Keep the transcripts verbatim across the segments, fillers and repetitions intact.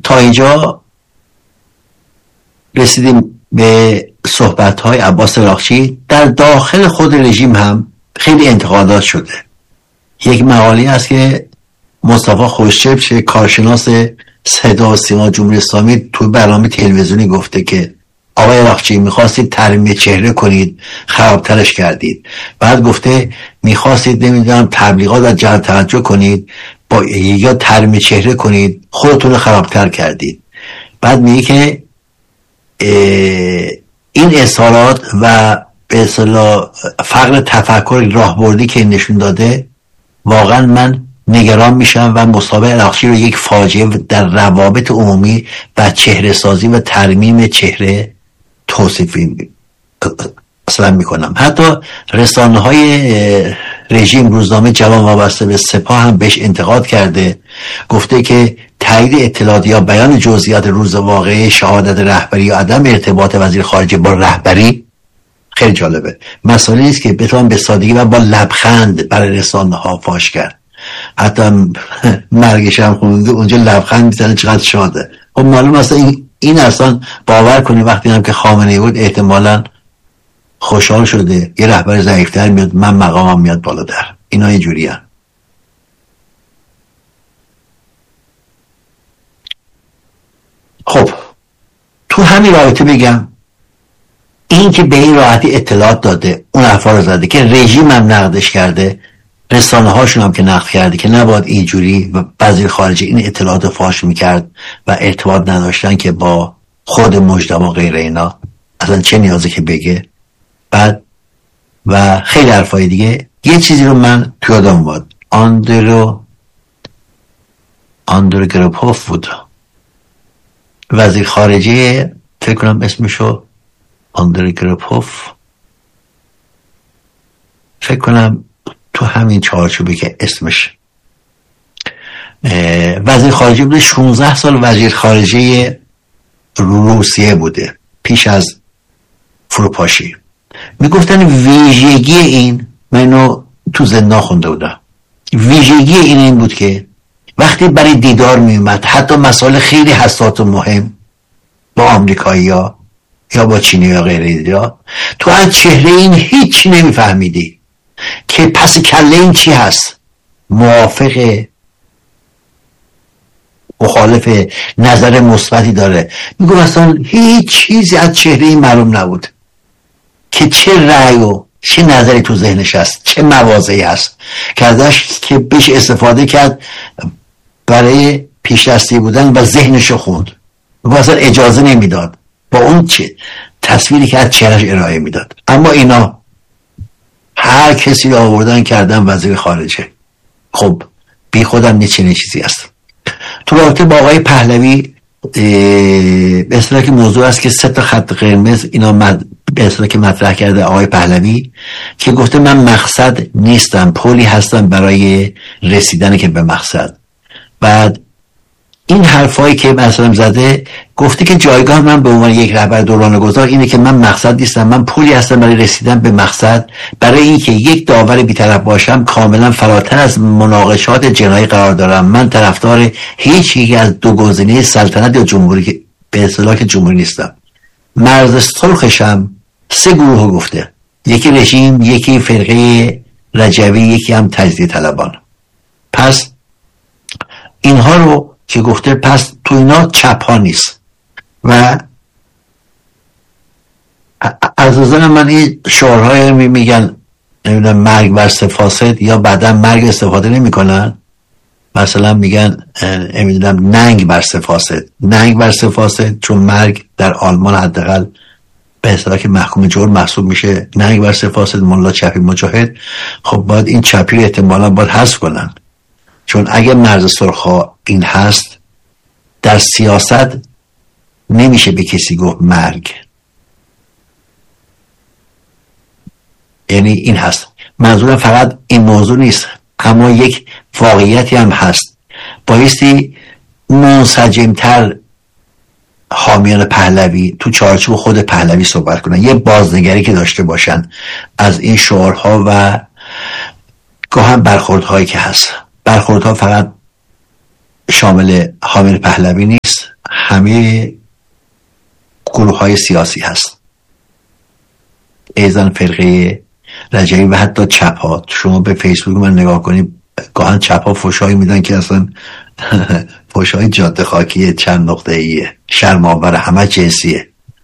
تا اینجا رسیدیم به صحبت‌های عباس عراقچی. در داخل خود رژیم هم خیلی انتقادات شده. یک مقاله است که مصطفی خوشچپ کارشناس صدا و سیما جمهوری اسلامی تو برنامه تلویزیونی گفته که آقای عراقچی میخواستید ترمیم چهره کنید، خرابترش کردید. بعد گفته میخواستید نمیدونم تبلیغات و جلب توجه کنید با یا ترمیم چهره کنید، خودتون رو خرابتر کردید. بعد میگه که این اظهارات و به اصطلاح فقر تفکر راهبردی که نشون داده، واقعا من نگران میشم و مصطفی عراقچی رو یک فاجعه در روابط عمومی و چهره سازی و ترمیم چهره توصیف اصلا میکنم. حتی رسانه های رژیم، روزنامه جوان وابسته به سپاه هم بهش انتقاد کرده، گفته که تایید اطلاعات یا بیان جزئیات روز واقعی شهادت رهبری یا عدم ارتباط وزیر خارجه با رهبری خیلی جالبه. مسئله است که بتوان به سادگی و با لبخند برای رسانه ها فاش کرد. حتی مرگش هم خونده اونجا لبخند میزنه، چقدر شاده. خب معلوم است این این اصلا باور کنی وقتی هم که خامنه‌ای بود احتمالاً خوشحال شده یه رهبر ضعیف‌تر میاد، من مقامم میاد بالاتر. اینا اینجوریه. خب تو همین رابطه بگم این که به این راحتی اطلاعات داده، اون حرفا رو زده که رژیم هم نقدش کرده، رسانه هاشون هم که نقد کرده که نباید اینجوری و وزیر خارجه این اطلاعات فاش میکرد و ارتباط نداشتن که با خود مجتمع و غیر اینا، اصلا چه نیازه که بگه. بعد و خیلی حرفای دیگه. یه چیزی رو من تو یادم اومد، آندرو آندرو گروپوف بود، وزیر خارجه، فکر کنم اسمشو آندرو گروپوف، فکر کنم تو همین چارچوبی که اسمش وزیر خارجه بوده، شانزده سال وزیر خارجه روسیه بوده پیش از فروپاشی. میگفتن ویژگی این، من اینو تو زندان خونده بودم، ویژگی این این بود که وقتی برای دیدار میومد، حتی مسائل خیلی حساس و مهم با آمریکایی ها یا با چینی یا غیر اینا، تو از چهره این هیچی نمیفهمیدی که پس کله این چی هست، موافق مخالف نظر مثبتی داره. میگو اصلا هیچ چیزی از چهره این معلوم نبود که چه رأی و چه نظری تو ذهنش هست، چه مواضعی هست که ازش که بهش استفاده کرد برای پیشرفته بودن و ذهنشو خوند. میگو اصلا اجازه نمیداد با اون چه تصویری که از چهرهش ارائه میداد. اما اینا هر کسی رو آوردن کردن وزیر خارجه. خب بی خودم نه چنین چیزی هست. تو رابطه با آقای پهلوی به اصطلاح که موضوع است که سه تا خط قرمز اینا مد... به اصطلاح که مطرح کرده آقای پهلوی که گفته من مقصد نیستم، پلی هستم برای رسیدن که به مقصد. بعد این حرفایی که مثلا زده، گفته که جایگاه من به عنوان یک رهبر دوران گذار اینه که من مقصد نیستم، من پولی هستم برای رسیدن به مقصد. برای اینکه یک داور بی‌طرف باشم کاملا فراتر از مناقشات جنایی قرار دارم. من طرفدار هیچ یک از دو گزینه سلطنت یا جمهوری به اصطلاح که جمهوری نیستم. مرز سرخشم سه گروه گفته، یکی رژیم، یکی فرقه رجوی، یکی هم تجدید طلبان. پس اینها رو که گفته، پس تو اینا چپ ها نیست. و از نظر من این شعارهای می میگن نمیدونم مرگ بر سه فاسد یا بعدا مرگ استفاده نمی کنن، مثلا میگن نمیدونم ننگ بر سه فاسد، ننگ بر سه فاسد چون مرگ در آلمان حداقل به اصطلاح که محکوم جرم محسوب میشه، ننگ بر سه فاسد ملا چپی مجاهد. خب باید این چپی رو احتمالا باید حذف کنن، چون اگه مرز سرخا این هست در سیاست نمیشه به کسی گفت مرگ. یعنی این هست. منظورم فقط این موضوع نیست، اما یک واقعیتی هم هست. بایستی منسجمتر حامیان پهلوی تو چارچوب خود پهلوی صحبت کنن، یه بازنگری که داشته باشن از این شعارها و گاهن برخوردهایی که هست. برخوردها فقط شامل حامل پهلوی نیست، همه گروه های سیاسی هست، ایزن فرقه رجبی و حتی چپ ها. شما به فیسبوک من نگاه کنید، گاهن چپ ها فوشایی میدن که اصلا فوشای جاده خاکیه، چند نقطه ایه، شرم‌آور، همه جنسیه.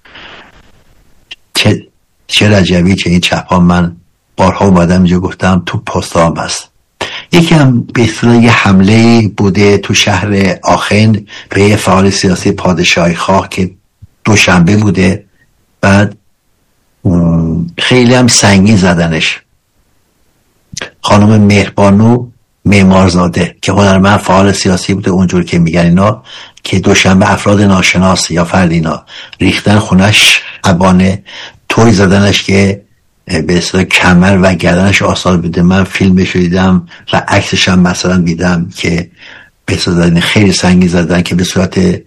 چه چه رجبی که این چپ ها، من بارها اومدم اینجا گفتم تو پست هم هست. یکی هم به اصطلاح یه حمله بوده تو شهر آخن به یه فعال سیاسی پادشاهی خواه که دوشنبه بوده، بعد خیلی هم سنگین زدنش. خانم مهربانو معمارزاده که هنرمند فعال سیاسی بوده اونجور که میگن اینا، که دوشنبه افراد ناشناس یا فرد اینا ریختن خونش شبانه، توی زدنش که به اصطلاح کمر و گردنش آثار بده. من فیلمش رو دیدم و عکسش هم مثلا دیدم که به اصطلاح خیلی سنگین زدن که به صورت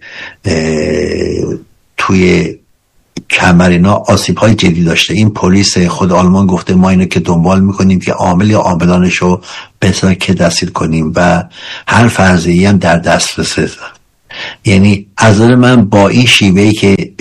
توی کمر اینا آسیب های جدی داشته. این پلیس خود آلمان گفته ما اینو که دنبال میکنیم که عامل یا عاملانش رو به اصطلاح که دستگیر کنیم و هر فرضیه‌ای هم در دسترس. یعنی از نظر من با این شیوهی که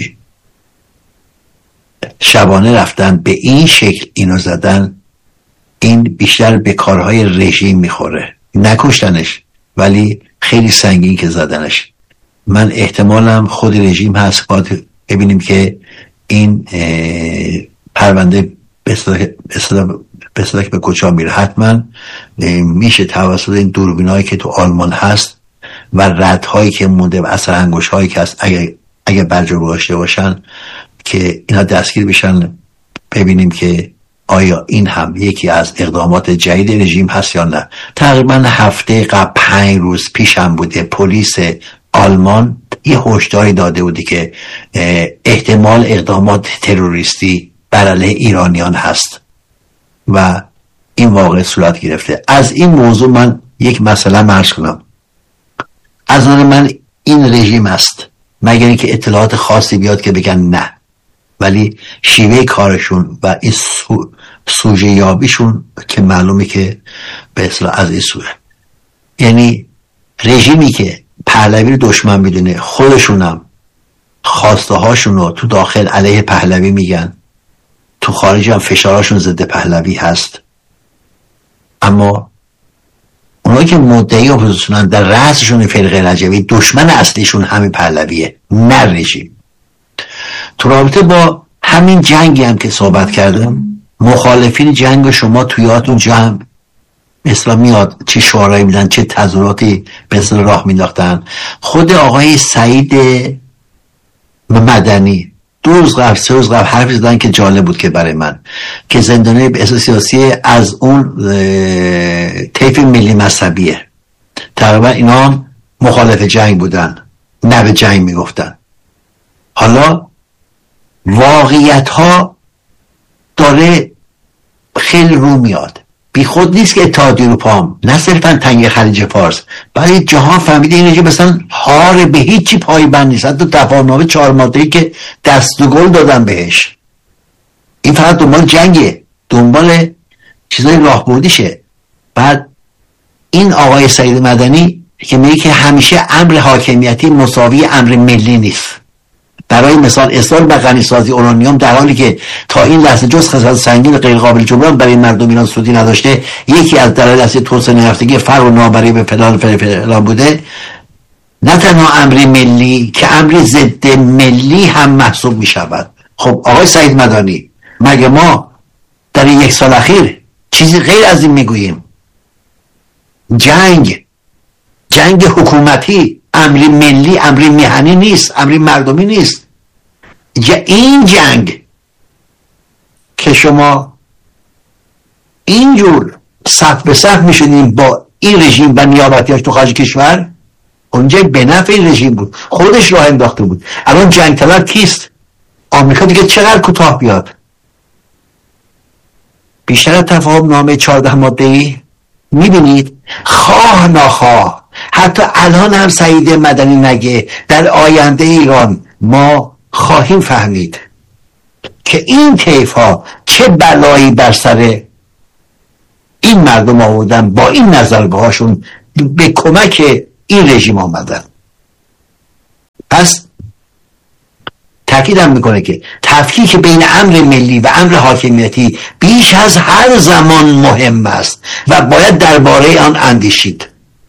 شبانه رفتن به این شکل اینو زدن، این بیشتر به کارهای رژیم میخوره. نکشتنش ولی خیلی سنگین که زدنش. من احتمالم خود رژیم هست، باید ببینیم که این پرونده به اصطلاح به کجا میره. حتما میشه توسط این دوربینایی که تو آلمان هست و ردهایی که مونده و اثر انگشت هایی که هست اگه اگه برجا داشته باشن که اینا دستگیر بشن، ببینیم که آیا این هم یکی از اقدامات جدید رژیم هست یا نه. تقریبا هفته قبل پنج روز پیش هم بوده پلیس آلمان یه هشداری داده بودی که احتمال اقدامات تروریستی بر علیه ایرانیان هست و این واقع صورت گرفته. از این موضوع من یک مسئله مرز کنم. از نظر من این رژیم است، مگر اینکه اطلاعات خاصی بیاد که بگن نه، ولی شیوه کارشون و این سو، سوژه یابیشون که معلومه که به اصطلاح از این سوه. یعنی رژیمی که پهلوی رو دشمن میدونه، خودشونم خواسته هاشون رو تو داخل علیه پهلوی میگن، تو خارج هم فشاراشون ضد پهلوی هست، اما اونایی که مدعی اپوزیسیونن در رأسشون فرقه رجبی دشمن اصلیشون همین پهلویه، نه رژیم. تو رابطه با همین جنگی هم که صحبت کردم، مخالفین جنگ شما تویاتون جمع مثلا میاد چه شعارهایی میدن، چه تظاهراتی به اصطلاح راه مینداختن. خود آقای سعید مدنی دو روز قبل سه روز قبل حرفی زدن که جالب بود که برای من، که زندانی به اصطلاح سیاسی از اون طیف ملی مذهبیه. تقریبا اینا هم مخالف جنگ بودن، نه به جنگ میگفتن. حالا واقعیت ها داره خیلی رو میاد. بی خود نیست که اتحادیه اروپا هم نه صرفا تنگه خلیج فارس، بلکه جهان فهمیده اینه که مثلا هار به هیچی پایبند نیست. حتی تفاهمنامه چهار ماده‌ای که دست و گل دادن بهش، این فقط دنبال جنگه، دنبال چیزای راهبردیشه. بعد این آقای سعید مدنی که میگه که همیشه امر حاکمیتی مساوی امر ملی نیست. برای مثال اصرار به غنیسازی اورانیوم در حالی که تا این لحظه جز خسارات سنگین غیر قابل جبران برای مردم ایران سودی نداشته، یکی از دلایل اصلی توسعه نیافتگی فقر و نابرابری به فلان فلان بوده، نه تنها امری ملی که امری ضد ملی هم محسوب می شود. خب آقای سعید مدنی، مگه ما در این یک سال اخیر چیزی غیر از این میگوییم؟ جنگ جنگ حکومتی امری ملی، امری میهنی نیست، امری مردمی نیست. این جنگ که شما اینجور صف به صف میشدیم با این رژیم و نیابتیاش تو خارج کشور، اونجا به نفع این رژیم بود، خودش راه انداخته بود. الان جنگ طلب کیست؟ آمریکا دیگه چقدر کوتاه بیاد؟ بیشتر از تفاهم نامه چهارده ماده‌ای میبینید، خواه ناخواه حتی الان هم سعید مدنی نگه، در آینده ایران ما خواهیم فهمید که این طیف ها چه بلایی بر سر این مردم آوردن، با این نظرگاهاشون به کمک این رژیم آمدن. پس تاکیدم میکنه که تفکیک بین امر ملی و امر حاکمیتی بیش از هر زمان مهم است و باید درباره آن اندیشید.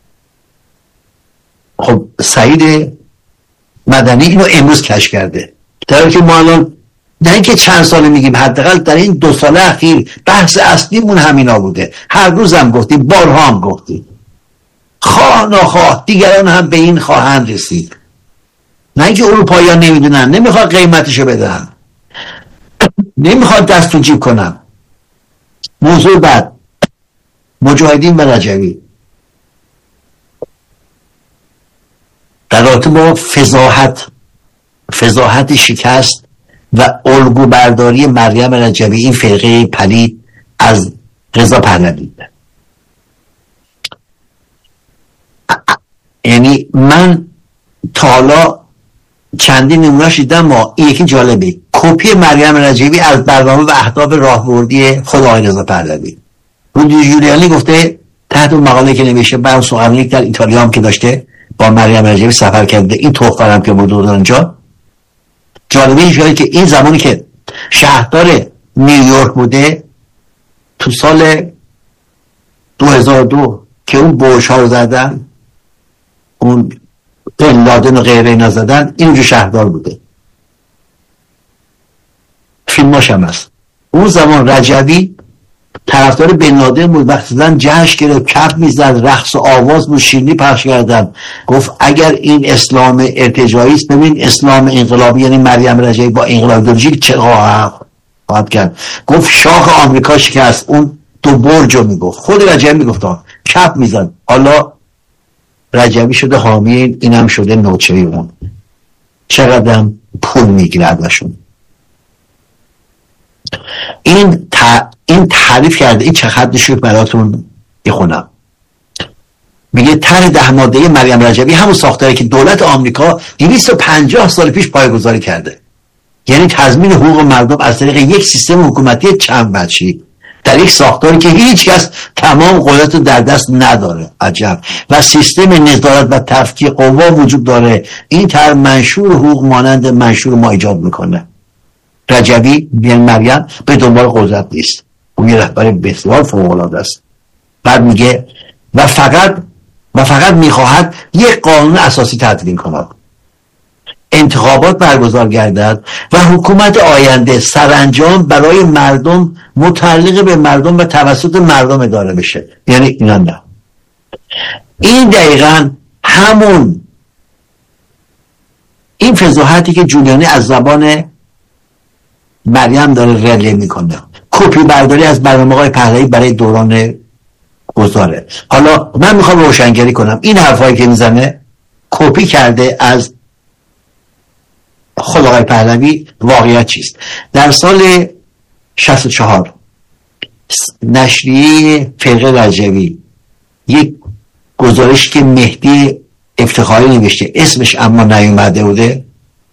خب سعید مدنی اینو امروز کشف کرده، در حالی که ما الان نه اینکه چند ساله میگیم، حداقل در این دو سال اخیر بحث اصلیمون همینا بوده. هر روز هم گفتیم، بارها هم گفتیم، خواه ناخواه دیگران هم به این خواهند رسید. نه اینکه اروپایی‌ها نمیدونن، نمیخواد قیمتشو بدن، نمیخواد دست تو جیب کنن. موضوع بعد، مجاهدین و رجوی در رابطه با فضاحت فضاحت شکست و الگو برداری مریم رجوی، این فرقه پلید از رضا پهلوی. یعنی من تا حالا چندین نمونه‌اش دیدم، ما این یکی جالبه، کپی مریم رجوی از برنامه و اهداف راهبردی خود آقای رضا پهلوی. رودی جولیانی گفته تحت اون مقاله که نوشته، برام سخنرانی در ایتالیا هم که داشته با مریم رجوی سفر کرده، این تحفه هم که بود اونجا. جالبه اینجاست که این زمانی که شهردار نیویورک بوده، تو سال دو هزار و دو که اون برج ها رو زدن، اون بن لادن و غیره نزدن، اینجا شهردار بوده، فیلماش هم هست. اون زمان رجوی طرفدار بن لادن بود، وقتی زدن جشن گرفت، کف میزد، رقص و آواز بود، شیرینی پخش کردن. گفت اگر این اسلام ارتجاعی است، ببین اسلام انقلابی، یعنی مریم رجوی با انقلاب ایدئولوژی چه خواهد کرد. گفت شاه آمریکا شکست، اون دو برج رو میگفت، خود رجوی میگفت، کف میزد. حالا رجوی شده حامی، اینم شده نوچه‌ی اون. چقدر پول میگیره ازشون. این ت... این تعریف کرده، این چه خطش رو براتون بخونم. میگه طرح ده ماده مریم رجوی همون ساختاری که دولت آمریکا دویست و پنجاه سال پیش پایه‌گذاری کرده، یعنی تضمین حقوق مردم از طریق یک سیستم حکومتی چند وجهی در یک ساختاری که هیچ کس تمام قدرت رو در دست نداره. عجب. و سیستم نظارت و تفکیک قوا وجود داره. این طرح منشور حقوق مانند منشور ما ایجاد میکنه. رجوی یعنی مریم به دنبال قدرت نیست، اون یه رهبر بسیار فوق‌العاده است. بعد میگه و فقط و فقط میخواهد یک قانون اساسی تدوین کند، انتخابات برگزار گردد و حکومت آینده سرانجام برای مردم، متعلق به مردم و توسط مردم اداره بشه. یعنی اینا نه. این دقیقاً همون این فضاحتی که جولیانی از زبان مریم داره رله میکنه، کپی برداری از برنامه های پهلوی برای دوران گذاره. حالا من میخوام روشنگری کنم، این حرفایی که میزنه کپی کرده از خود آقای پهلوی. واقعیت چیست؟ در سال شصت و چهار نشریه فرقه رجوی یک گزارش که مهدی افتخاری نوشته، اسمش اما نیومده بوده،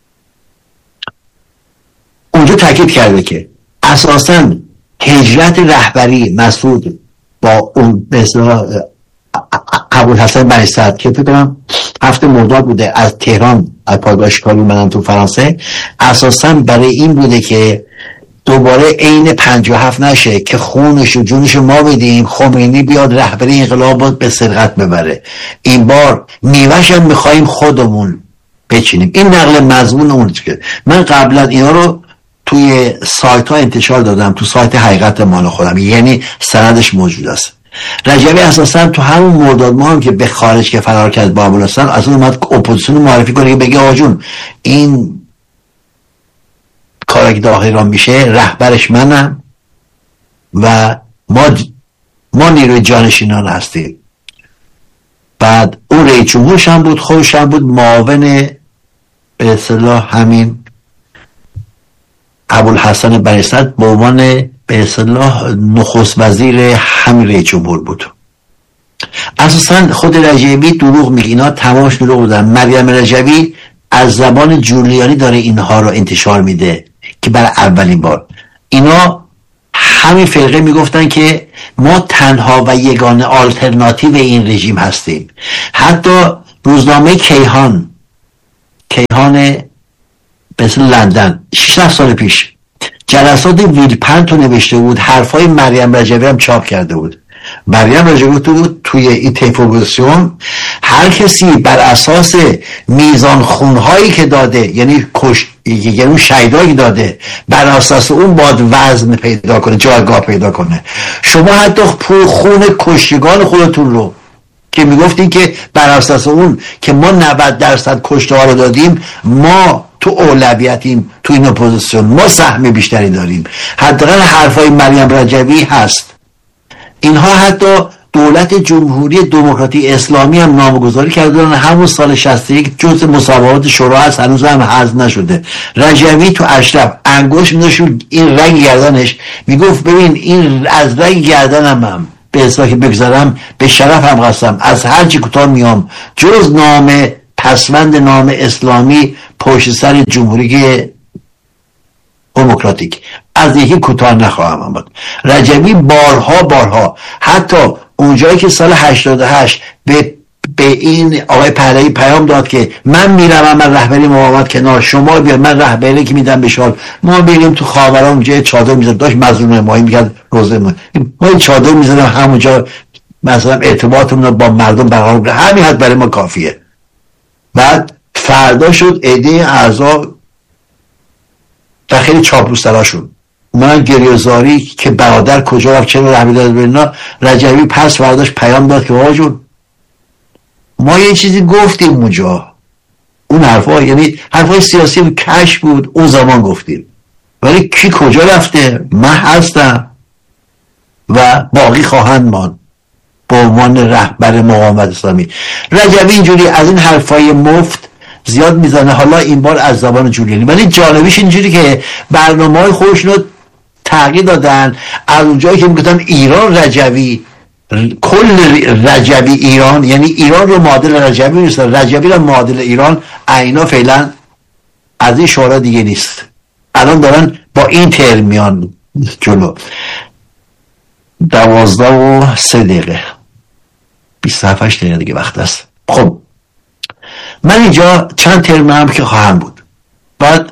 اونجا تاکید کرده که اساساً هجرت رهبری مسعود با اون مثلا ابوالحسن بنی صدر که فکر کنم هفته مرداد بوده، از تهران از پایگاه شکاری اومدن تو فرانسه، اساساً برای این بوده که دوباره عین پنجاه و هفت نشه که خونش و جونش ما بدیم، خمینی بیاد رهبری انقلاب به سرقت ببره. این بار میوه‌ش هم میخواییم خودمون بچینیم. این نقل مضمون اون که من قبلا اینا رو توی سایت ها انتشار دادم، تو سایت حقیقت مال خودم، یعنی سندش موجود است. رجوی اساسا تو همون مرداد ماه هم که به خارج که فرار کرد با ابوالحسن، از اون اومد اپوزیسیون معرفی کنه که بگه آقا جون این کاری که داخل ایران میشه رهبرش منم و ما ما نیروی جانشینان هستیم. بعد اون رئیس جمهورش هم بود، خودش هم بود معاون به اصطلاح همین ابوالحسن بنی صدر به عنوان به اصطلاح نخست وزیر همین رئیس جمهور بود. اساسا خود رجوی دروغ میگه، اینا تمامش دروغ بودن. مریم رجوی از زبان جولیانی داره اینها رو انتشار میده که برای اولین بار اینا همین فرقه میگفتن که ما تنها و یگانه آلترناتیو این رژیم هستیم. حتی روزنامه کیهان کیهان به مثل لندن شش سال پیش جلسات ویلپنت رو نوشته بود، حرفای مریم رجوی هم چاپ کرده بود. مریم رجوی تو بود توی این تیپوزیسیون هر کسی بر اساس میزان خونهایی که داده، یعنی کش یعنی اون شهیدایی داده، بر اساس اون باید وزن پیدا کنه، جایگاه پیدا کنه. شما حتی خون کشتگان خودتون رو که میگفتین که بر اساس اون که ما نود درصد کشته ها رو دادیم، ما تو اولویتیم، تو این اپوزیسیون ما سهم بیشتری داریم. حداقل حرفای مریم رجوی هست. اینها حتی دولت جمهوری دموکراتی اسلامی هم نامگذاری کردن، همون سال شصت و یک جزء مسابقات شورا هست، هنوز هم حذف نشده. رجوی تو اشرف انگشت می‌ذاشت این رگ گردنش، میگفت ببین این از رگ گردنم هم به اصلاح که بگذارم به شرف هم قسم، از هر چی کوتاه میام جز نام پسوند نام اسلامی پشت سر جمهوری دموکراتیک از یکی کوتاه نخواهم آمد. رجوی بارها بارها حتی اونجایی که سال هشتاد و هشت به به این آقای پهلوی پیام داد که من میرم، من رهبری مقاومت کنار، شما بیا، من رهبری که میدم به شال، ما بریم تو خاوران اونجا چادر میزد، داشت مظلوم ماهی میکرد روزه ما ما چادر میزدم همونجا، مثلا ارتباطمون رو با مردم برقرار کنیم، همین حد برای ما کافیه. بعد فردا شد عده اعضا و خیلی چاپلوس‌تراشون من گریه‌زاری که برادر کجا رفت، چرا رهبری داد به اینا. رجوی پس فرداش پیام داد که آقا جون ما یه چیزی گفتیم اونجا، اون حرفا یعنی حرفای سیاسی و کش بود، اون زمان گفتیم، ولی کی کجا رفته؟ من هستم و باقی خواهند ماند به عنوان رهبر مقاومت اسلامی. رجوی اینجوری از این حرفای مفت زیاد میزنه، حالا این بار از زبان جولیانی، ولی جالبیش اینجوری که برنامه‌های خودشون رو تغییر دادن. از اونجایی که میگفتن ایران رجوی، کل رجوی ایران، یعنی ایران رو معادل رجوی نیست، رجوی رو معادل ایران، اینا فعلا از این شورا دیگه نیست. الان دارن با این ترم میان جلو. دوازده و سه دقیقه بیست و هفت دقیقه دیگه وقت است. خب من اینجا چند ترم هم که خواهم بود. بعد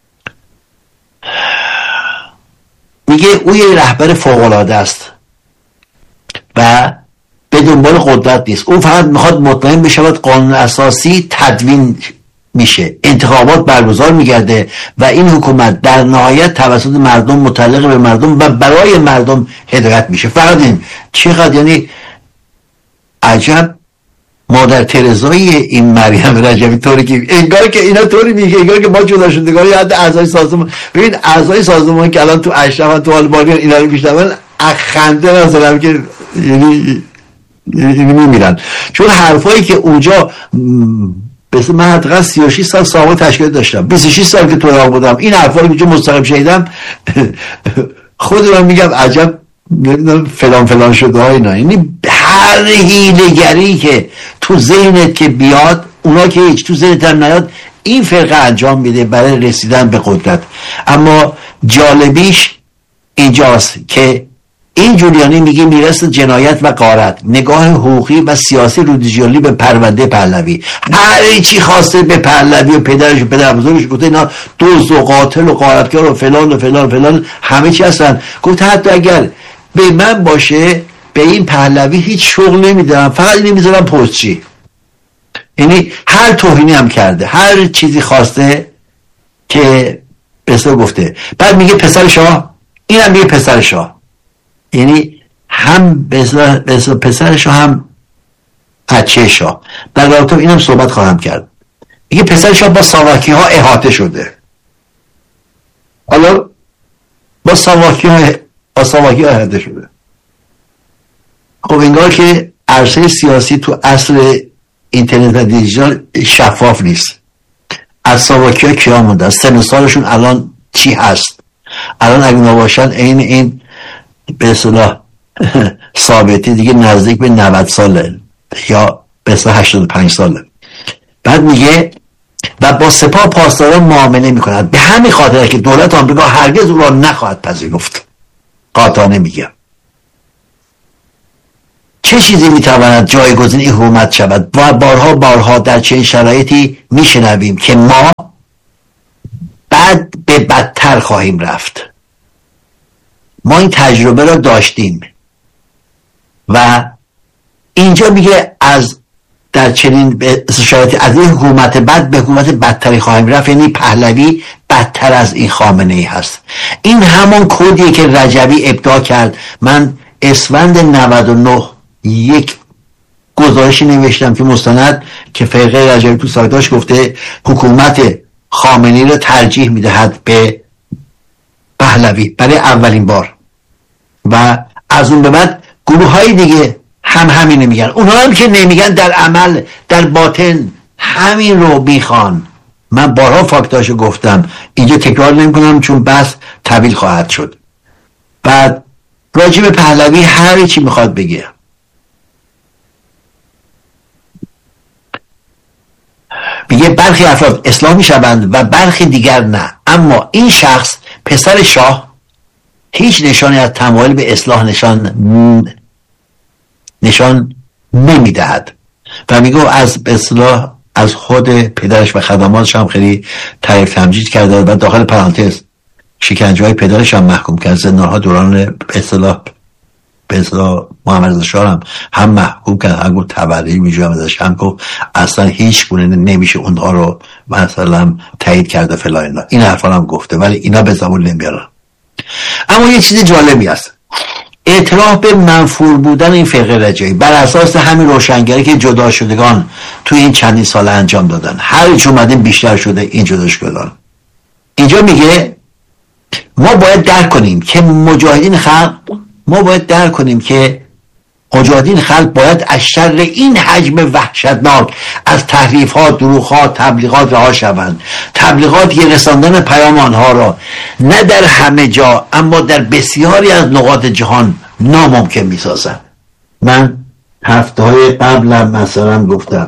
میگه او یه رهبر فوق‌العاده است و به دنبال قدرت نیست، او فقط میخواد مطمئن بشود قانون اساسی تدوین میشه، انتخابات برگزار میگرده و این حکومت در نهایت توسط مردم متعلق به مردم و برای مردم هدایت میشه. فقط این چقدر یعنی عجب مادر ترزایی این مریم رجوی طوری که انگار که اینا طوری میگه انگار که ما جدا شدگان یا حتی اعضای سازمان. ببین اعضای سازمان که الان تو اشرف تو حال باری اینا رو میشنون اخنده نظرم که یعنی یعنی میمیرن، چون حرفایی که اونجا بس من حداقل سی و شش سال سازمان تشکیل داشتم، بیست و شش سال که تو راه بودم، این حرفایی که اونجا مستقیم شنیدم خودم میگم عجب نمیدونم فلان فلان شده ها اینا. یعنی هر حیله‌گری که تو ذهنت که بیاد، اونا که هیچ تو ذهنت هم نیاد، این فرقه انجام میده برای رسیدن به قدرت. اما جالبیش اینجاست که این جولیانی میگه میرسه جنایت و غارت، نگاه حقوقی و سیاسی رودیجیالی به پرونده پهلوی، هر چی خواسته به پهلوی و پدرش و پدر بزرگش گفته اینا دزد و قاتل و غارتکار و فلان و فلان و فلان همه چی هستن. گفت حتی اگر به من باشه به این پهلوی هیچ شغل نمیدارم، فقط نمیذارم پستچی. یعنی هر توهینی هم کرده، هر چیزی خواسته که بسیار گفته. بعد میگه پسر شاه، این هم میگه پسر شاه، یعنی هم بسیار پسر شاه هم بچه شاه. در رابطه اینم صحبت خواهم کرد. میگه پسر شاه با ساواکی ها احاطه شده. حالا با ساواکی ها با ساواکی ها احاطه شده. خب انگار که عرصه سیاسی تو اصل اینترنت و دیجیتال شفاف نیست. از ساواکی ها کیا مونده؟ سن و سالشون الان چی هست؟ الان اگه نباشن این این به اصطلاح ثابتی دیگه نزدیک به نود ساله یا به اصطلاح هشتاد و پنج ساله. بعد میگه و با سپاه پاسداران معامله میکند، به همین خاطر که دولت آمریکا هرگز او را نخواهد پذیرفت. قاطعانه میگم. چه چیزی میتواند جایگزین این حکومت شود؟ و بارها بارها در چه شرایطی میشنویم که ما بد به بدتر خواهیم رفت. ما این تجربه را داشتیم و اینجا میگه از در چنین شرایطی از این حکومت بد به حکومت بدتری خواهیم رفت، یعنی پهلوی بدتر از این خامنه ای هست. این همون کدیه که رجبی ابداع کرد. من اسفند نود و نه یک گزارشی نوشتم که مستند که فرقه رجبی تو سایتاش گفته حکومت خامنه ای را ترجیح میدهد به پهلوی برای اولین بار، و از اون به بعد گروه های دیگه هم همین میگن. اونها هم که نمیگن در عمل در باطن همین رو میخوان. من بارها فاکتاشو گفتم، اینجا تکرار نمی کنم چون بس طویل خواهد شد. بعد راجع به پهلوی هر چی میخواد بگه. میگه برخی افراد اصلاح میشوند و برخی دیگر نه، اما این شخص پسر شاه هیچ نشانی از تمایل به اصلاح نشان نشان نمیدهد و میگه از اصلاح از خود پدرش و خدماتش هم خیلی تعریف تمجید کرده و داخل پرانتز شکنجه های پدرش هم محکوم کرد. زندانها دوران اصلاح به اصلاح محمد رضا شاه هم هم محکوم کرد، هم گفت تبرئه‌ای میجوام ازش، هم گفت اصلا هیچ گونه نمیشه اونها رو مثلا تایید کرده فلان اینا. این حرفا هم گفته ولی اینا به زبون نمیارن. اما یه چیز جالبی هست، اعتراف به منفور بودن این فرقه رجایی بر اساس همین روشنگری که جدا شدگان توی این چندین سال انجام دادن. هر چی اومده بیشتر شده این جدا شدگان. اینجا میگه ما باید درک کنیم که مجاهدین خلق ما باید درک کنیم که مجاهدین خلق باید از شر این حجم وحشتناک از تحریف ها، دروغ ها، تبلیغات رها شوند. تبلیغات یه رساندن پیام آنها را نه در همه جا اما در بسیاری از نقاط جهان ناممکن میسازند. من هفته های قبلم مثلا گفتم،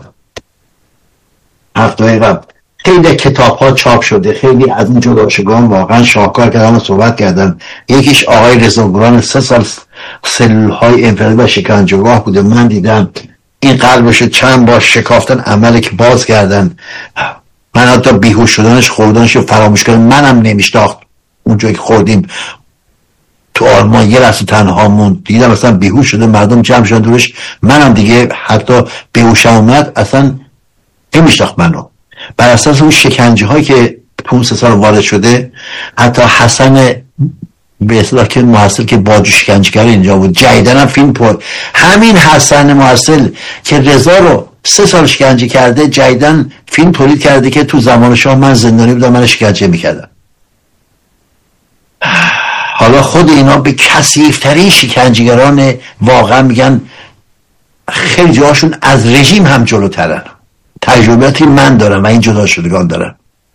هفته های قبل خیلی کتاب ها چاپ شده، خیلی از این جداشگان واقعا شاهکار کردن و صحبت کردن. یکیش آقای رضا گوران سه سال سلول های انفرادی و شکنجهگاه بوده. من دیدم این قلبش چند بار شکافتن، عمله که باز کردن. من حتی بیهوش شدنش خوردنش رو فراموش کردم. منم نمیشتاخت اونجایی که خوردیم تو آلمان یه لحظه تنها موند، دیدم اصلا بیهوش شده، مردم جمع شدن دورش. منم دیگه حتی بیهوشم اومد، اصلا نمیشتاخت منو. بر اساس اون شکنجه هایی که تو اون سه سال وارد شده، حتی حسن به اصطلاح که محصل که باجو شکنجه‌گر اینجا بود، جدیدن هم فیلم پر. همین حسن محصل که رضا رو سه سال شکنجه کرده، جدیدن فیلم تولید کرده که تو زمان شاه من زندانی بودم، من شکنجه میکردم. حالا خود اینا به کثیف‌ترین شکنجه‌گران واقعا میگن خیلی جاهاشون از رژیم هم جلوترن. تجربیاتی من دارم و این جدا شدگان دارم.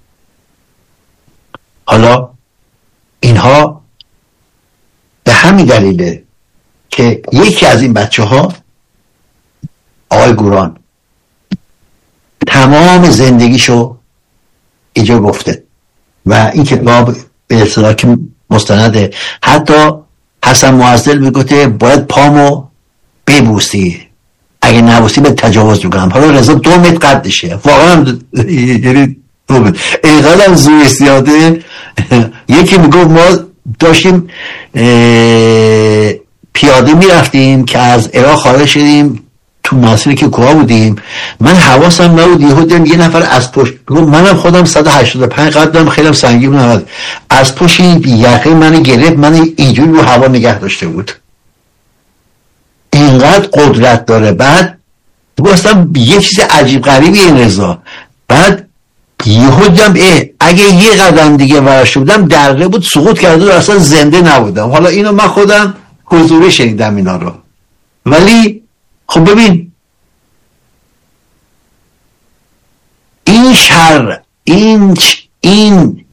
حالا اینها به همین دلیله که یکی از این بچه ها آقای گوران تمام زندگیشو اینجا گفته و این کتاب به اصطلاح که مستنده. حتی حسن معزل میگه باید پامو ببوسی، اگه نبوسی به تجاوز میکنم. حالا رضا دو متر قدشه، واقعا یعنی دو متر اینقدر هم زوی سیاده. یکی میگفت ما داشتیم پیاده میرفتیم که از عراق خارج شدیم، تو مسیری که کوها بودیم، من حواسم نبود یهو دیدم یه نفر از پشت، منم خودم صد و هشتاد و پنج قدم، خیلی سنگین بود، از پشت یقه من گرفت، من اینجوری رو هوا نگه داشته بود. اینقدر قدرت داره. بعد گفتم یه چیز عجیب غریبی این رضا. بعد یهو دیدم اگه یه قدم دیگه ورشته بودم دره بود، سقوط کرده و اصلا زنده نبودم. حالا اینو من خودم حضوری شنیدم اینا رو. ولی خب ببین این شر این این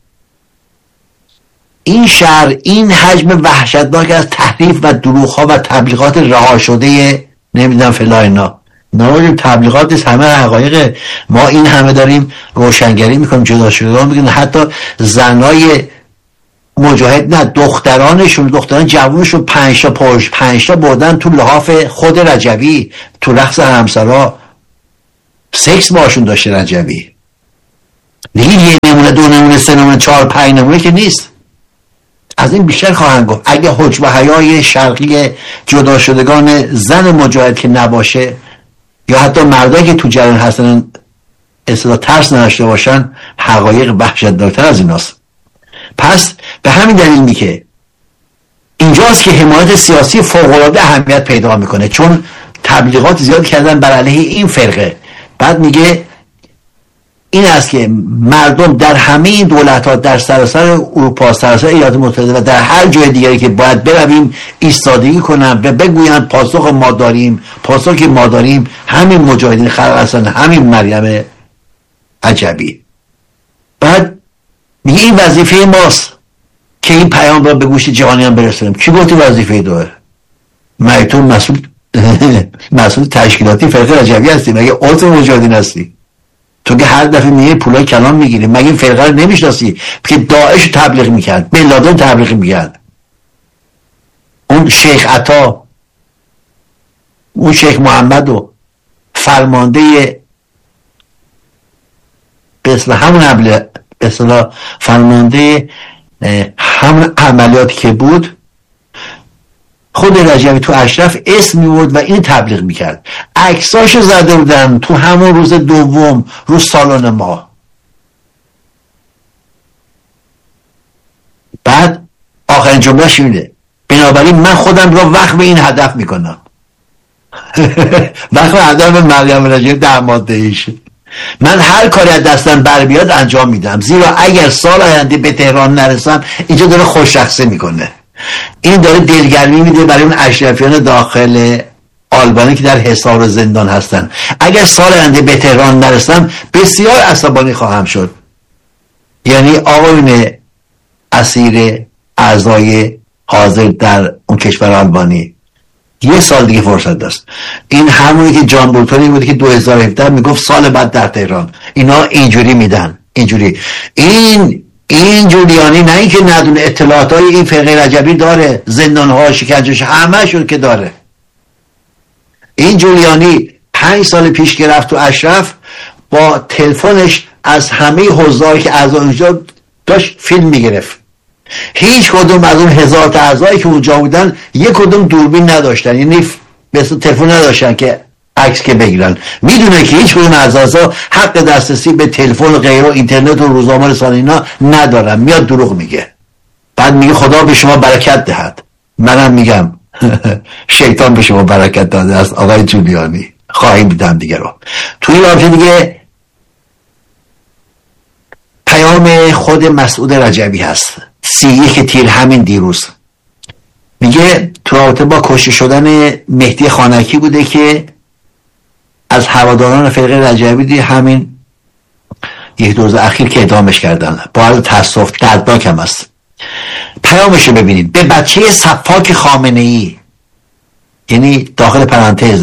این شر این حجم وحشتناک از تحریف و دروغ ها و تبلیغات رها شده نمیدونم فلان اینا، نمایم تبلیغات همه حقایق. ما این همه داریم روشنگری میکنیم، جدا شده میگن حتی زنای مجاهد نه دخترانشون دختران جوانشون پنج تا پرش پنج تا بردن تو لحاف خود رجبی، تو رقص همسرا سکس باشون داشته رجبی. دیگه یه نمونه دو نمونه سه نمونه نمونه چهار پنج نمونه که نیست، از این بیشتر خواهند گفت. اگه حجب و حیای شرقی جدا شدگان زن مجاهد که نباشه، یا حتی مردایی که تو جریان هستن اصلا ترس نداشته باشن، حقایق وحشتناکتر از ایناست. پس به همین دلیل می که اینجاست که حمایت سیاسی فوق‌العاده اهمیت پیدا میکنه، چون تبلیغات زیاد کردن بر علیه این فرقه. بعد میگه این است که مردم در همه این دولت ها، در سراسر اروپا، سراسر ایالات متحده و در هر جای دیگری که باید برویم ایستادگی کنن و بگویند پاسخ ما داریم، پاسخ که ما داریم همین مجاهدین خلق هستن، همین مریم عجبی. بعد میگه این وظیفه ماست که این پیام را به گوش جهانیان برسونیم. کی گفت وظیفه داره؟ مگه تو مسئول مسئول تشکیلاتی فرقه رجبی هستی؟ مگه عضو مجاهدین هستی؟ تو که هر دفعه میگه پولای کلام میگیری، مگه این فرقه رو نمیشناسی که داعش رو تبلیغ میکرد، بن لادن تبلیغ میکرد، اون شیخ عطا، اون شیخ محمد و فرمانده به اصطلاح همون حمله، به اصطلاح فرمانده همون عملیاتی که بود، خود رجبی تو اشرف اسم میورد و این تبلیغ میکرد. عکساشو زده بودن تو همون روز دوم رو سالن ما. بعد آخرین جملهش اینه: بنابراین من خودم را وقف به این هدف میکنم. وقف هدف مریم رجبی ده ماده ایش. من هر کاری از دستم بر بیاد انجام میدم، زیرا اگر سال آینده به تهران نرسم اینجا داره خوششخصه میکنه. این داره دلگرمی میده برای اون اشرفیان داخل آلبانی که در حصار و زندان هستن. اگر سال آینده به تهران نرسم بسیار عصبانی خواهم شد. یعنی آقایون اسیر اعضای حاضر در اون کشور آلبانی یه سال دیگه فرصت داشت. این همونی که جان بولتونی بوده که دو هزار و هفده میگفت سال بعد در تهران. اینا اینجوری میدن، اینجوری. این این جولیانی نه اینکه ندونه، اطلاعات های این فرقه رجبی داره، زندان ها، شکنجهش، همه شون که داره. این جولیانی پنج سال پیش که رفت تو اشرف با تلفنش از همه حضاری که اعضا اونجا داشت فیلم میگرفت. هیچ کدوم از اون هزار تا اعضایی که اونجا بودن یک کدوم دوربین نداشتن، یعنی مثل تلفن نداشتن که عکس که بگیرن. میدونه که هیچ کدوم از اعضا حق دسترسی به تلفن و غیره و اینترنت و روزنامه رسانه اینا ندارن. میاد دروغ میگه. بعد میگه خدا به شما برکت دهد. منم میگم شیطان به شما برکت داده است آقای جولیانی. خواهیم دیدم دیگه رو. توی این رابطه دیگه پیام خود مسعود رجبی هست. سی یک تیر همین دیروز میگه تو رابطه با کشته شدن مهدی خانکی بوده که از هواداران فرقه رجبی دی همین یک دو روز اخیر که اعدامش کردن. با عرض تاسف دردناک هم است. پیامشو ببینید: به بچه صفاک خامنه‌ای، یعنی داخل پرانتز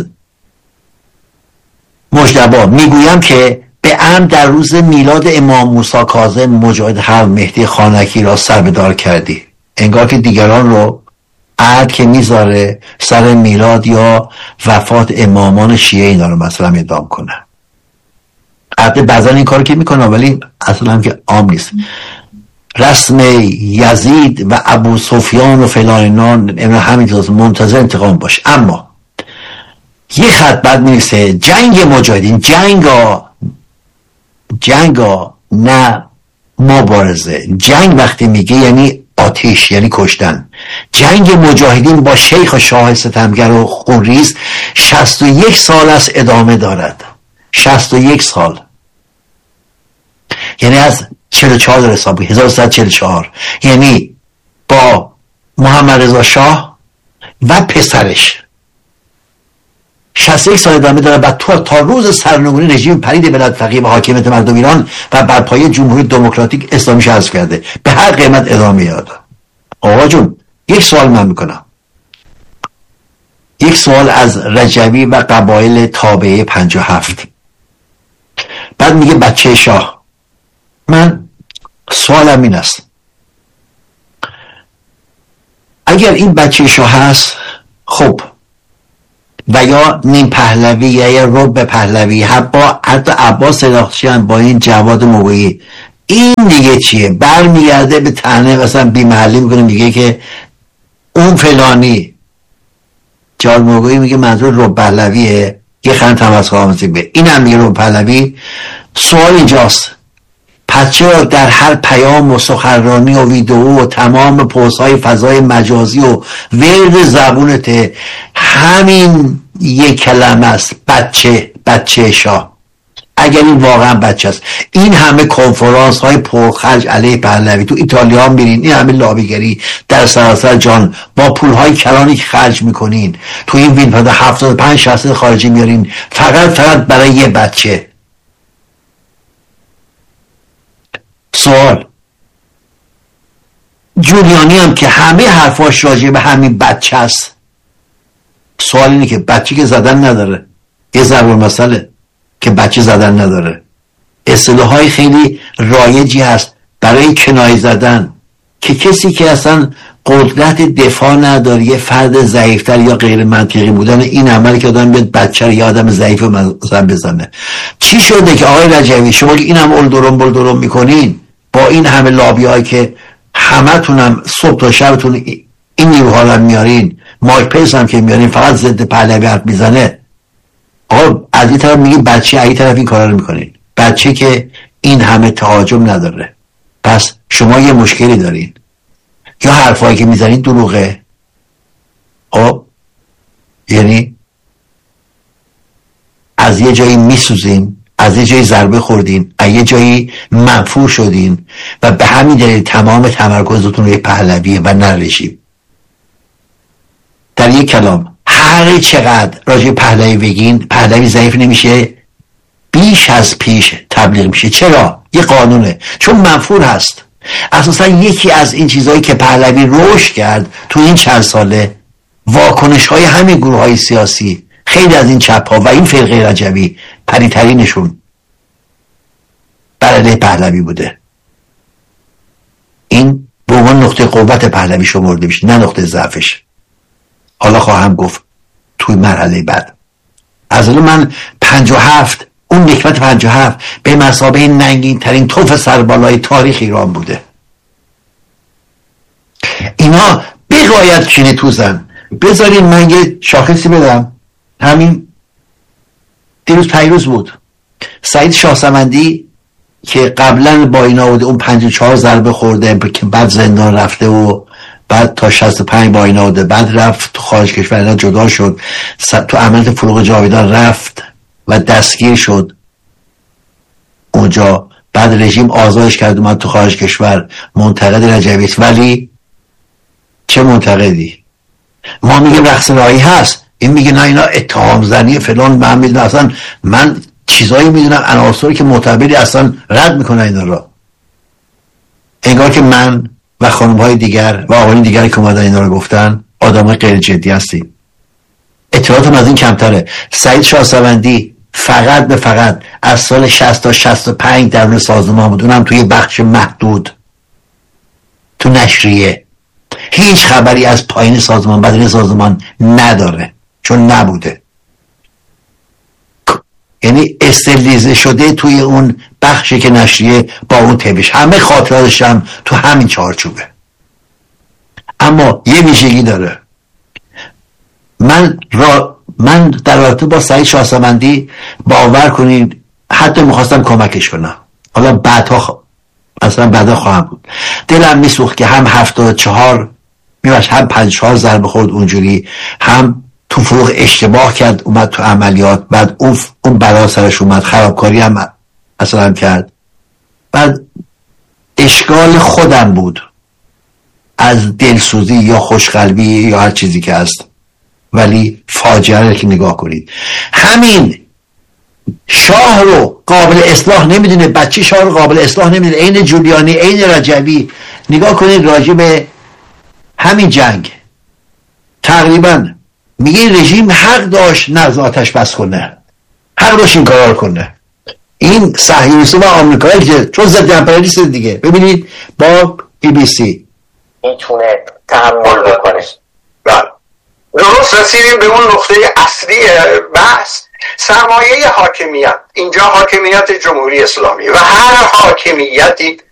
مجتبی، میگویم که به عمد در روز میلاد امام موسی کاظم مجاهد حرب مهدی خانکی را سربدار کردی. انگار که دیگران رو عهد که میذاره سر میلاد یا وفات امامان شیعه اینا رو مثلا اعدام کنه. عهد بعضا این کار که میکنه ولی اصلا هم که عام نیست. رسم یزید و ابو سفیان و فلان اینا همینطور منتظر انتقام باش. اما یه خط بعد میرسه جنگ مجاهدین، جنگا جنگا نه مبارزه. جنگ وقتی میگه یعنی آتش، یعنی کشتن. جنگ مجاهدین با شیخ و شاه ستمگر و خونریز شصت و یک سال است ادامه دارد. شصت و یک سال، یعنی از چهل و چهار در حساب هزار و سیصد و چهل و چهار، یعنی با محمد رضا شاه و پسرش شصت و یک سال ادامه داره. بعد تو تا روز سرنگونی رژیم پرید بلد فقیه و حاکمیت مردم ایران و بر پایه جمهوری دموکراتیک اسلامی حذف کرده. به هر قیمت ادامه یاد. آقا جون یک سوال من میکنم، یک سوال از رجبی و قبایل تابعه پنجاه و هفت. بعد میگه بچه شاه. من سوالم این است: اگر این بچه شاه هست، خب، و یا نیم پهلوی یا ربع پهلوی، حتی حتی عباس سلاخچیان با این جواد موقعی این دیگه چیه؟ برمیگرده به طعنه مثلا بی محلی میکنه، میگه که اون فلانی جال موقعی میگه منظور رو پهلویه، یه خند تماس خواهمزی به این هم میگه رو پهلوی. سوال اینجاست پس چرا در هر پیام و سخنرانی و ویدئو و تمام پست‌های فضای مجازی و ورد زبونت همین یک کلمه است، بچه، بچه شاه؟ اگر این واقعا بچه است، این همه کنفرانس های پرخرج علیه پهلوی تو ایتالیا میرین، این همه لابیگری در سراسر جان با پول های کلانی که خرج میکنین تو این وین هفتاد و پنج شخصیت خارجی میارین فقط فقط برای یه بچه. سوال جولیانی هم که همه حرفاش راجع به همین بچه است، سوال اینه که بچه که زدن نداره، یه ضرب المثله که بچه زدن نداره. اصطلاحای خیلی رایجی هست برای کنایه زدن که کسی که اصلا قدرت دفاع نداره، یه فرد ضعیفتر یا غیر منطقی بودن این عملی که آدم بیاد بچه رو یا آدم ضعیف رو مثلا بزنه. چی شده که آقای رجوی شما که این هم اولدرم بلدرم میکنین با این همه لابی هایی که همه تونم صبح تا شبتون این نیروها رو میارین، مایک پیس هم که میارین فقط ضد پهلوی حرف میزنه، آقا از این طرف میگین بچه، از این طرف این کارا رو میکنین، بچه که این همه تهاجم نداره. پس شما یه مشکلی دارین یا حرفایی که میزنین دروغه. خب یعنی از یه جایی میسوزین، از یه جایی ضربه خوردین، از یه جایی منفور شدین و به همین دلیل تمام تمرکزتون روی پهلویه و نه رژیم. در یک کلام هر چقدر راجع پهلوی بگین پهلوی ضعیف نمیشه، بیش از پیش تبلیغ میشه. چرا؟ یه قانونه، چون منفور هست. اساسا یکی از این چیزهایی که پهلوی رشد کرد تو این چند ساله واکنش های همین گروه های سیاسی، خیلی از این چپ ها و این فرقه رجوی پریترینشون بر علیه پهلوی بوده. این به عنوان نقطه قوت پهلوی شمرده میشه نه نقطه ضعفش. حالا خواهم گفت توی مرحله بعد. از اون من پنجاه و هفت، اون نکبت پنجاه و هفت به مثابه ننگین ترین توف سربالای تاریخ ایران بوده. اینا بقایت کینه توزن. بذارین من یه شاخصی بدم، همین دیروز پیروز بود، سعید شاهسمندی که قبلا با اینا بوده، اون پنجاه و چهار ضربه خورده که بعد زندان رفته و بعد تا شصت و پنج با اینا بوده، بعد رفت تو خارج کشور، اینا جدا شد، تو عملیات فروغ جاویدان رفت و دستگیر شد اونجا، بعد رژیم آزادش کرد اومد تو خارج کشور. منتقد رجوی است، ولی چه منتقدی؟ ما میگیم رقص راهی هست، این میگه نه اینا اتهام زنی فلان. من میدونم اصلا، من چیزایی میدونم عناصری که معتبری اصلا رد میکنه اینا را. انگار که من و خانم های دیگر و آقایون دیگری که اومدن اینا رو گفتن آدم غیر جدی هستیم. اطلاعاتم از این کمتره. سعید شاهسمندی فقط به فقط از سال شصت تا شصت و پنج درون سازمان بود، اونم توی بخش محدود تو نشریه. هیچ خبری از پایین سازمان بدن سازمان نداره چون نبوده، یعنی استرلیزه شده توی اون بخشی که نشریه با اون تبش. همه خاطراتش هم تو همین چارچوبه. اما یه ویژگی داره. من را من در رابطه با سعید شاهسمندی باور کنید حتی میخواستم کمکش کنم، حالا بعدها خ... اصلا بعدا خواهم بود، دلم میسوخت که هم هفتاد و چهار میباش هم پنج چهار ضربه خورد اونجوری، هم تو فروغ اشتباه کرد اومد تو عملیات، بعد اون اون بلا سرش اومد، خرابکاری هم اصلا کرد. بعد اشکال خودم بود از دلسوزی یا خوشقلبی یا هر چیزی که هست، ولی فاجعه رو که نگاه کنید، همین شاه رو قابل اصلاح نمیدونه، بچه شاه رو قابل اصلاح نمیدونه، عین جولیانی عین رجوی. نگاه کنید راجع به همین جنگ تقریبا میگه رژیم حق داشت نقض آتش بس کنه، حق داشت این کارا کنه. این صهیونیست‌ها و آمریکایی که چون ضد امپریالیست دیگه، ببینید با بی بی سی میتونه تحمل بکنه. درست رسیدیم به اون نقطه اصلی بحث، سرمایه حاکمیت. اینجا حاکمیت جمهوری اسلامی و هر حاکمیتی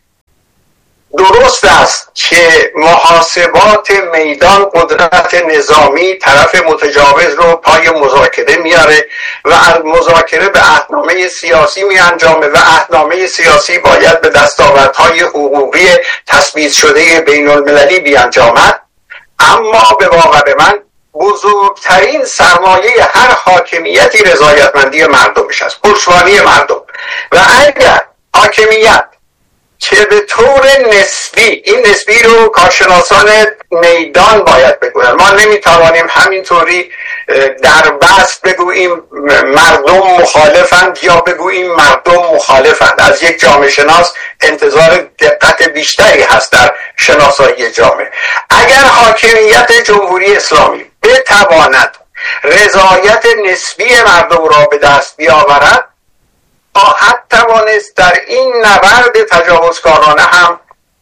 درست است که محاسبات میدان قدرت نظامی طرف متجاوز رو پای مذاکره میاره و مذاکره به عهدنامه سیاسی می انجامه و عهدنامه سیاسی باید به دستاوردهای حقوقی تثبیت شده بین المللی بیانجامد. اما به باور من بزرگترین سرمایه هر حاکمیتی رضایتمندی مردمش است، پشتوانه مردم. و اگر حاکمیت که به طور نسبی، این نسبی رو کارشناسان میدان باید بگوین، ما نمیتوانیم همینطوری در بست بگوییم مردم مخالفند یا بگوییم مردم مخالفند. از یک جامعه شناس انتظار دقت بیشتری هست در شناسایی جامعه. اگر حاکمیت جمهوری اسلامی بتواند رضایت نسبی مردم را به دست بیاورد، خواهد توانست در این نبرد تجاوزکارانه هم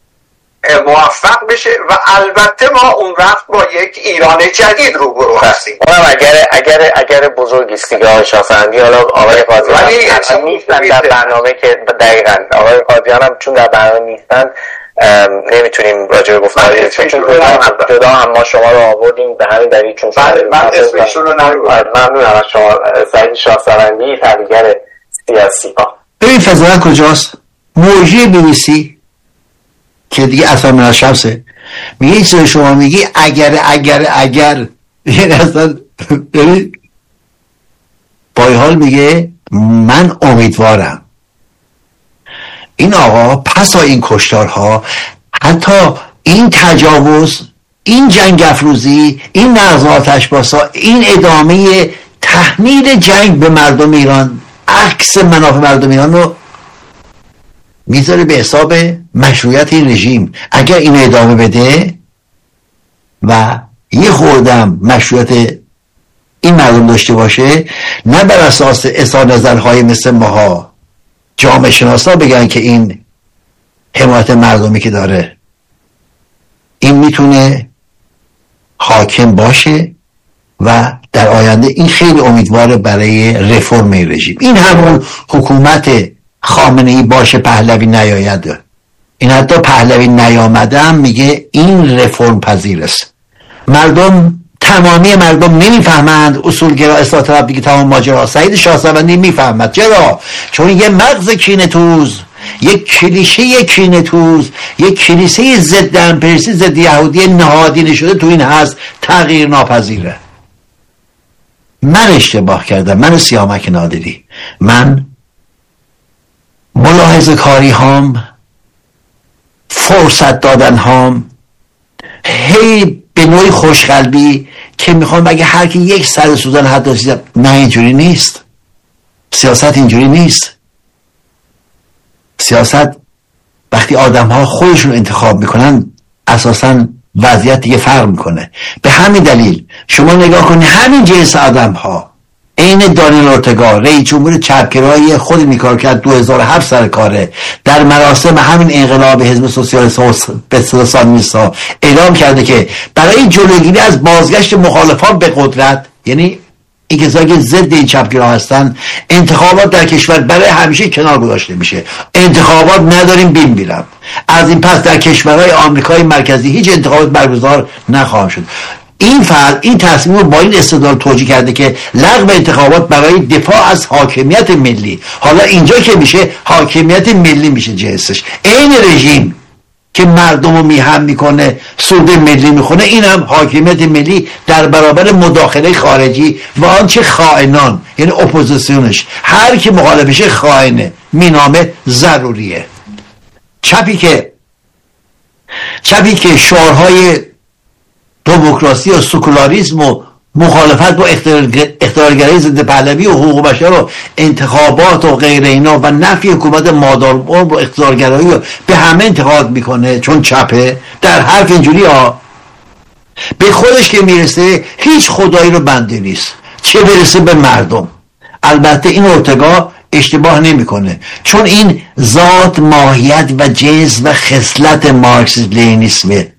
موفق بشه و البته ما اون وقت با یک ایران جدید روبرو هستیم. اونم اگر اگر اگر بزرگیستگی های شاهفرندی، حالا آقای قاضیان نیستن در برنامه که دقیقاً آقای قاضیان هم چون در برنامه نیستن نمیتونیم راجع به گفتار چون جدا هم ما شما رو آوردیم به همین دلیل چون من اسمشون رو نمی‌برم. ممنونم از شما سعید شاهفرندی، تحلیلگر سیاسی. ببین فضایت کجاست؟ موجی بی بی سی که دیگه اصلا من از شمسه میگه این چیز شما میگی اگر اگر اگر یعنی اصلا ببین بای حال میگه من امیدوارم این آقا پس این کشتارها، حتی این تجاوز، این جنگ افروزی، این نقض آتش باسا، این ادامه تحمیل جنگ به مردم ایران، عکس منافع مردم ایران رو میذاره به حساب مشروعیت این رژیم. اگر این ادامه بده و یه خوردم مشروعیت این مردم داشته باشه، نه بر اساس اظهار نظرهای مثل ماها جامعه شناسا بگن که این حمایت مردمی که داره این میتونه حاکم باشه و در آینده این خیلی امیدواره برای رفرم این رژیم. این همون حکومت خامنه‌ای باشه پهلوی نیاید، این حتی پهلوی نیامدم میگه این رفرم پذیر است. مردم، تمامی مردم نمیفهمند اصولگرا اصلاح طلب دیگه تمام ماجرا. سعید شاهصفندی میفهمد. چرا؟ چون یه مغز کینه‌توز، یک کلیشه کینه‌توز، یک کلیشه ضد امپریالیسم، ضد یهودی نهادینه شده تو این هست، تغییر ناپذیره. من اشتباه کردم، من سیامک نادری، من ملاحظه کاری هام، فرصت دادن هام، هی به نوعی خوشقلبی که میخوام بگه هر کی یک سر سوزن حتی سیزم. نه اینجوری نیست. سیاست اینجوری نیست. سیاست وقتی آدم ها خودشون انتخاب میکنن اساساً وضعیت دیگه فرق میکنه. به همین دلیل شما نگاه کنید همین جنس آدم ها، عین دانیل اورتگا، رئیس جمهور چپگرایی خود نیکار کرد دو هزار و هفت سر کاره، در مراسم همین انقلاب حزب سوسیالیست به ساندینیست‌ها اعلام کرده که برای جلوگیری از بازگشت مخالفان به قدرت، یعنی این کسایی که ضد این چپگرا هستن، انتخابات در کشور برای همیشه کنار گذاشته میشه. انتخابات نداریم بین بیرم. از این پس در کشورهای آمریکای مرکزی هیچ انتخابات برگزار نخواهم شد. این فرد این تصمیم رو با این استدلال توجیه کرده که لغو انتخابات برای دفاع از حاکمیت ملی. حالا اینجا که میشه حاکمیت ملی میشه جنسش. این رژیم که مردم رو میهم میکنه، سود ملی میخونه، این هم حاکمیت ملی در برابر مداخله خارجی و آنچه خائنان، یعنی اپوزیسیونش، هر کی مخالفش خائنه، مینامه ضروریه. چپی که چپی که شعارهای دموکراسی و سکولاریسم و مخالفت با اختیارگرایی ضد پهلوی و حقوق بشر و انتخابات و غیر اینا و نفی حکومت مادرعمر و اختیارگرایی رو به همه انتقاد میکنه چون چپه، در حرف اینجوری ها به خودش که میرسه هیچ خدایی رو بنده نیست، چه برسه به مردم. البته این اورتگا اشتباه نمیکنه، چون این ذات، ماهیت و جنس و خصلت مارکسیسم لنینیسمه.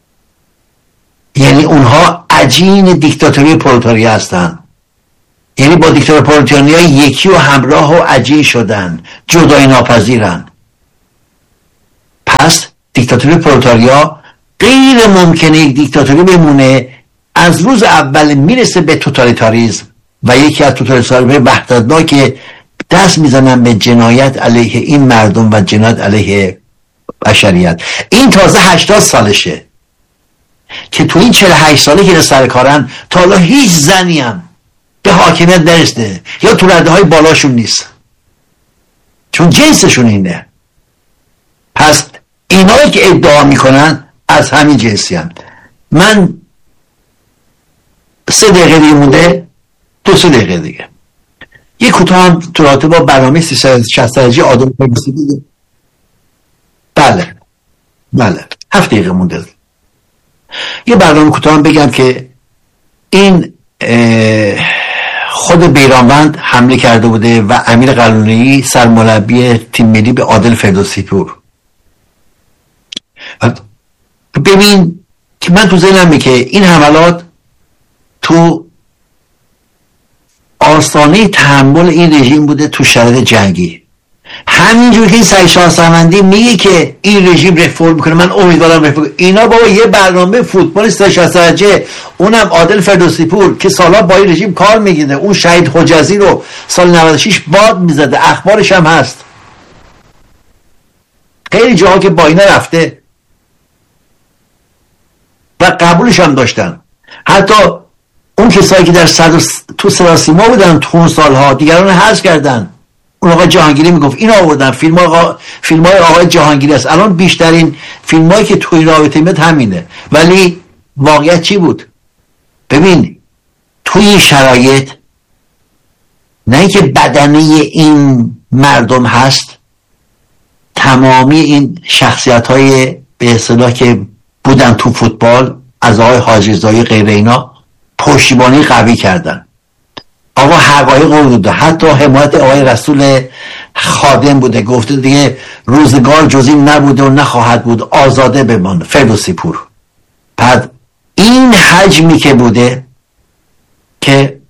یعنی اونها عجین دیکتاتوری پرولتاریا هستن، یعنی با دیکتاتوری پرولتاریا یکی و همراه و عجین شدن، جدایی ناپذیرن. پس دیکتاتوری دیکتاتوری پرولتاریا غیر ممکنه یک دیکتاتوری بمونه از روز اول میرسه به توتالیتاریسم و یکی از توتالیتاریسم وحدتناک دست میزنن به جنایت علیه این مردم و جنایت علیه بشریت. این تازه هشتاد سالشه که تو این چهل و هشت ساله که سرکارن تا حالا هیچ زنی هم به حاکمیت نرسیده یا تو رده های بالاشون نیست، چون جنسشون اینه. پس اینایی که ادعا میکنن از همین جنسی هم. من سه دقیقه دیگه مونده، دو سه دقیقه دیگه یه کوتاه هم تو رابطه با برنامه سیصد و شصت درجه آدم فرگوسی دیگه. بله بله هفت دقیقه مونده. یه برنامه کوتاه هم بگم که این خود بیرانوند حمله کرده بوده و امیر قلعه‌نویی سرمربی تیم ملی به عادل فردوسی پور. ببین که من تو ذهنم که این حملات تو آستانه تحمل این رژیم بوده تو شرایط جنگی. همینجور که این سعید شاهستانوندی میگه که این رژیم رفرم میکنه، من امیدوارم رفرم کنه. اینا بابا یه برنامه فوتبال سیصد و شصت درجه، اونم عادل فردوسی پور که سالها با این رژیم کار میگیره، اون شهید حجازی رو سال نود و شش باد میزده، اخبارش هم هست، خیلی جاها که با اینا رفته و قبولش هم داشتن. حتی اون کسایی که در صد تو صدا سیما بودن تو اون سالها دیگران حذف کردن. اون آقای جهانگیری میگفت این آوردن فیلم های فیلم های آقای جهانگیری است. الان بیشترین فیلم هایی که توی رابطه میاد همینه. ولی واقعیت چی بود؟ ببین توی این شرایط نه اینکه بدنه این مردم هست، تمامی این شخصیت های به اصطلاح که بودن تو فوتبال از آقای حاجی رضایی غیر اینا پشتیبانی قوی کردن. آقا حقایق رو بوده، حتی حمایت آقای رسول خادم بوده، گفته دیگه روزگار جز این نبوده و نخواهد بود، آزاده بمان فردوسی پور. پس این حجمی که بوده که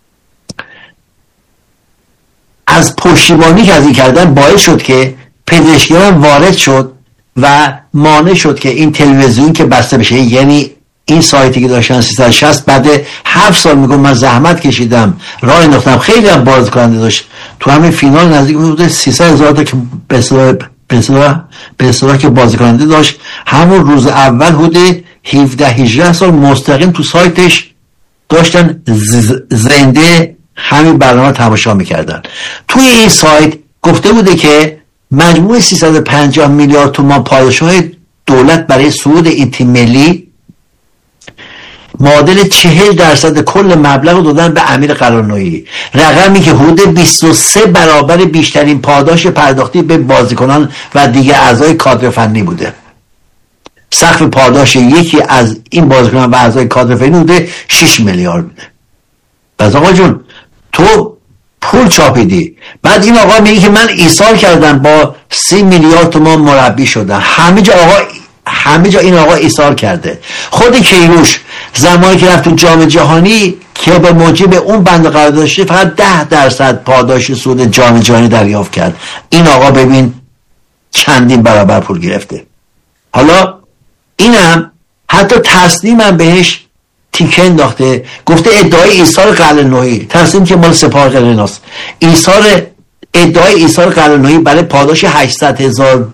از پشتیبانی که از این کردن باعث شد که پزشکیان وارد شد و مانع شد که این تلویزیون که بسته بشه. یعنی این سایتی که داشتن سیصد و شصت بعد هفت سال میگم من زحمت کشیدم راه انداختم، خیلی هم باز کننده داشت، تو همین فینال نزدیک بوده سیصد هزار تا که به اصطلاح به اصطلاح که بازی کننده داشت. همون روز اول حدود هفده هجده سال مستقیم تو سایتش داشتن زنده همین برنامه تماشا میکردن. توی این سایت گفته بوده که مجموع سیصد و پنجاه میلیارد تومان پاداش‌های دولت برای صعود این تیم ملی معادل چهل درصد کل مبلغ رو دادن به امیر قلعه‌نویی، رقمی که حدود بیست و سه برابر بیشترین پاداش پرداختی به بازیکنان و دیگر اعضای کادر فنی بوده. سقف پاداش یکی از این بازیکنان و اعضای کادر فنی بوده شش میلیارد بوده. پس آقا جون تو پول چاپیدی، بعد این آقا میگه که من ایثار کردم با سی میلیارد تومان مربی شدم. همه جا آقا همه جا این آقا ایثار کرده. خود کیروش زمانی که رفت تو جام جهانی که به موجب اون بند قرار داشته فقط ده درصد پاداش صعود جام جهانی دریافت کرد. این آقا ببین چندین برابر پول گرفته. حالا اینم حتی تسلیم هم بهش تیکه انداخته، گفته ادعای ایثار قلعه‌نویی، تسلیم که مال سپاه قلعه‌نویی، ایثار ادعای ایثار قلعه‌نویی برای پاداش هشتصد هزار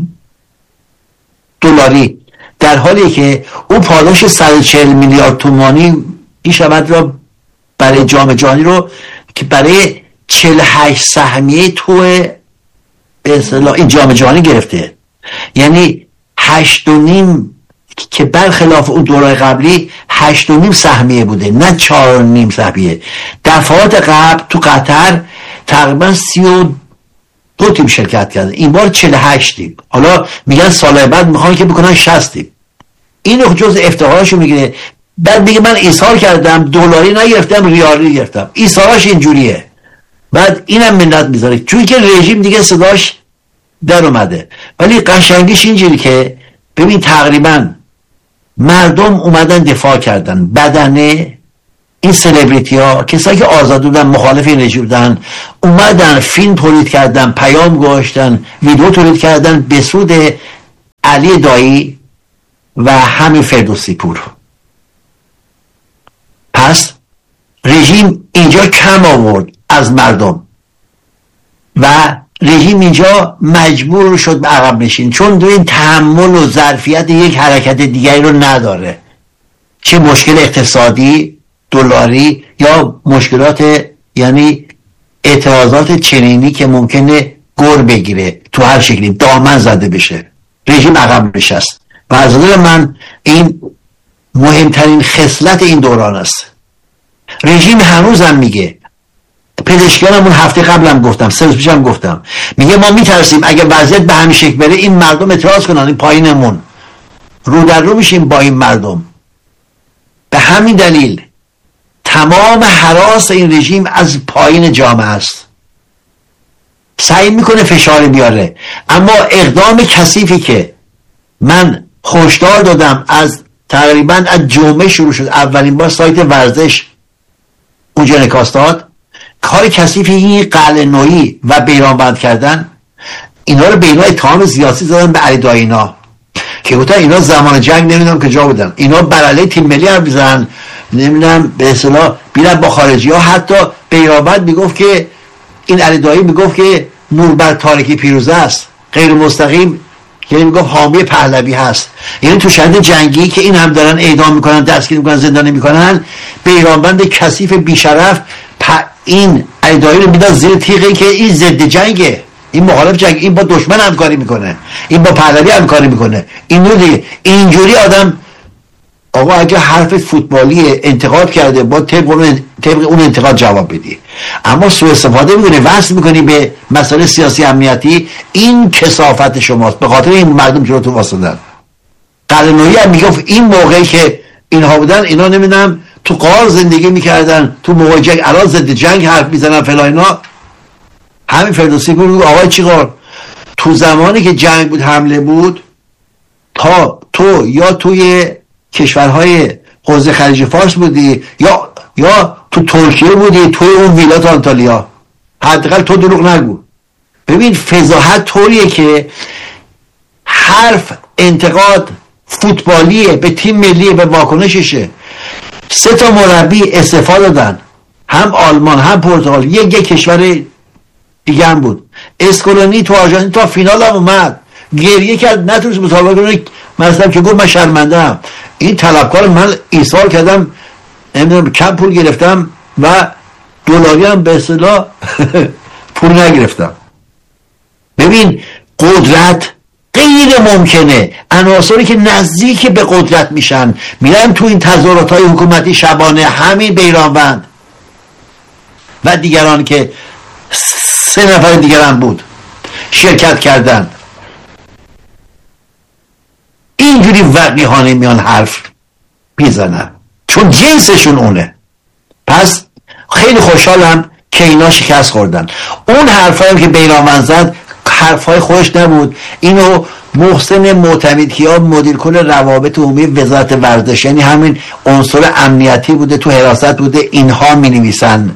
دلاری، در حالی که اون پاداش صد و چهل میلیارد تومانی این شبت را برای جام جهانی رو که برای چهل و هشت سهمیه تو به اصطلاح این جام جهانی گرفته. یعنی هشت و نیم که برخلاف اون دوره قبلی هشت و نیم سهمیه بوده نه چهار و نیم سهمیه. دفعات قبل تو قطر تقریبا سی و دو تیم شرکت کرده، این بار چهل و هشت تیم. حالا میگن سال بعد میخوان که بکنن شصت تیم. اینو جز افتخاراشو میگیره. بعد میگه من ایثار کردم، دلاری نگرفتم ریالی گرفتم. ایثاراش اینجوریه. بعد اینم منت میذاره چون که رژیم دیگه صداش در اومده. ولی قشنگیش اینجوری که ببین تقریبا مردم اومدن دفاع کردن، بدنه این سلبریتی ها کسایی که آزاد بودن مخالف این رژیم بودن اومدن فیلم تولید کردن، پیام گذاشتن، ویدیو تولید کردن به سود علی دایی و همین فردوسی پور. پس رژیم اینجا کم آورد از مردم و رژیم اینجا مجبور شد به عقب نشین، چون دو این تحمل و ظرفیت یک حرکت دیگری رو نداره، چه مشکل اقتصادی دلاری یا مشکلات یعنی اعتراضات چنینی که ممکنه گر بگیره، تو هر شکلی دامن زده بشه. رژیم عقب نشست و از نظر من این مهمترین خصلت این دوران است. رژیم هنوزم میگه، پزشکیانمون هفته قبلم گفتم، سه روز پیشم گفتم، میگه ما میترسیم اگه وضعیت به همین شکل بره این مردم اعتراض کنن، این پایینمون رو در رو میشیم با این مردم. به همین دلیل تمام هراس این رژیم از پایین جامعه است، سعی میکنه فشار بیاره. اما اقدام کثیفی که من هشدار دادم از تقریبا از جمعه شروع شد، اولین بار سایت ورزش اونجا انعکاس داد، کار کثیفی این قلعه نویی و بیرانوند کردن، اینا رو به اینا اتهام سیاسی زدن به علی دایی اینا که گفتن اینا زمان جنگ نمیدونم کجا بودن، اینا بر علیه تیم ملی حرف میزنن، نمیدونم به اصطلاح بیرن با خارجی ها. حتی بیرانوند میگفت که این علی دایی میگفت که نور بر تاریکی پیروزه است، غیر مستقیم یعنی میگفت حامی پهلوی هست. یعنی تو شرایط جنگی که این هم دارن اعدام میکنن، دستگیر میکنن، زندانی میکنن، بیرانوند کثیف بیشرف این علی دایی رو میداد زیر تیغی که این ضد جنگه، این مخالف جنگ، این با دشمن همکاری میکنه، این با پهلوی همکاری میکنه. این دیگه اینجوری آدم آقا اگه حرف فوتبالی انتقاد کرده با طبق اون, طبق اون انتقاد جواب بدی، اما سوء استفاده میکنی، وصل میکنی به مسائل سیاسی امنیتی، این کثافت شماست. به خاطر این مردم جلو تو واسدن. قلعه نویی هم میگفت این موقعی که اینها بودن اینا نمیدونم تو غار زندگی میکردن، تو موقع جنگ الان ضد جنگ حرف میزنن فلان اینا. همین فردوسی پور آقای چیکار تو زمانی که جنگ بود، حمله بود، تا تو یا توی کشورهای حوزه خلیج فارس بودی یا یا تو ترکیه بودی، توی اون ویلات آنتالیا، حداقل تو دروغ نگو. ببین فضاحت طوریه که حرف انتقاد فوتبالیه به تیم ملی، به واکنششه. سه تا مربی استعفا دادن، هم آلمان هم پرتغال، یک یک کشور دیگه هم بود. اسکولونی تو آرژانتین تا فینال هم اومد، گریه کرد، نتونست مسابقه کنه، مثلا که گفت من شرمنده‌ام. این طلبکار من ایثار کردم، نمیدونم کم پول گرفتم و دلاری هم به اصطلاح پول نگرفتم. ببین قدرت غیر ممکنه. عناصری که نزدیک به قدرت میشن میرن تو این تظاهرات‌های حکومتی شبانه، همین بیرانوند و دیگران که سه نفر دیگر هم بود شرکت کردن، اینجوری وقیحانه میان حرف میزنن چون جنسشون اونه. پس خیلی خوشحالم که اینا شکست خوردن. اون حرفایی که بیرانوند زد حرفای خودش نبود، اینو محسن معتمدکیان مدیر کل روابط عمومی وزارت ورزش، یعنی همین عنصر امنیتی بوده، تو حراست بوده، اینها می نویسن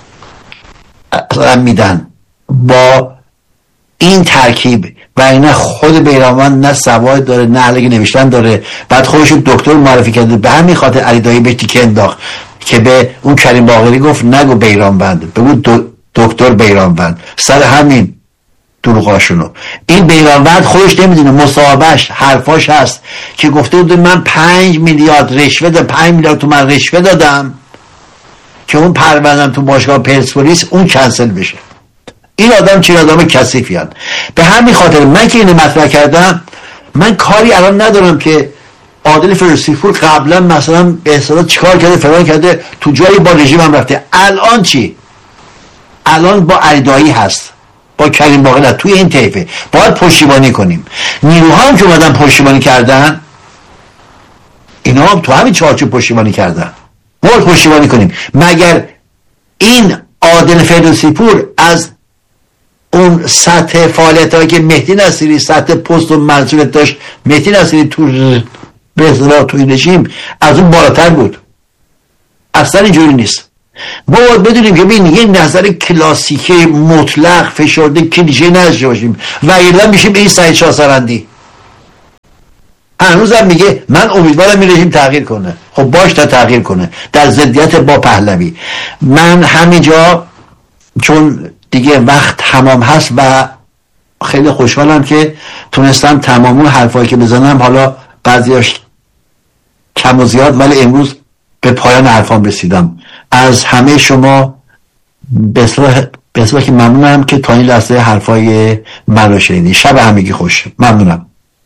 میدن با این ترکیب. و اینا خود بیرانوند نه سواد داره نه علیه نوشتن داره، بعد خودش دکتر معرفی کرده. به همین خاطر علی دایی بهش تیکه انداخت که به اون کریم باقری گفت نگو بیرانوند، بگو دکتر بیرانوند. سر همین دروغاشونو. این بیرانوند خودش نمیدونه، مصاحبهش حرفاش هست که گفته بود من پنج میلیارد رشوه دادم، پنج میلیارد تومان رشوه دادم که اون پروندم تو باشگاه پرسپولیس اون کنسل بشه. این آدم چه آدم کثیفیان. به همین خاطر من که اینو مطرح کردم، من کاری الان ندارم که عادل فردوسی پور قبلا مثلا به اصطلاح چیکار کرده فلان کرده، تو جایی با رژیم هم رفته. الان چی؟ الان با علی دایی هست، با کریم باقری توی این طیفه باید پشتیبانی کنیم. نیروها هم که اومدن پشتیبانی کردن، اینا هم تو همین چارچوب پشتیبانی کردن، باید پشتیبانی کنیم. مگر این عادل فردوسی پور از اون سطح فعالیت هایی که مهدی نصیری سطح پست و منصوبیت داشت، مهدی نصیری تو به اصطلاح توی رژیم از اون بالاتر بود؟ اصلا اینجوری نیست. ما باید بدونیم که ببین یه نظر کلاسیک مطلق فشرده کلیشه نداشته باشیم و الا میشیم به این سعید شاه سرندی. هنوزم میگه من امیدوارم این رژیم تغییر کنه. خب باش تا تغییر کنه در ضدیت با پهلوی. من همینجا چون دیگه وقت تمام هست و خیلی خوشحالم که تونستم تمام حرفایی که بزنم، حالا بعضیاش کم و زیاد، ولی امروز به پایان حرفام رسیدم. از همه شما به اصطلاح که ممنونم که تا این لحظه حرفای من رو شنیدین. شب همگی خوش. ممنونم.